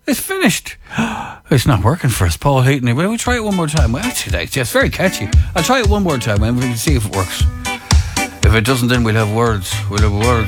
It's finished. It's not working for us. Paul Heaton. We'll try it one more time. Well, actually, it's very catchy. I'll try it one more time and we can see if it works. If it doesn't, then we'll have words.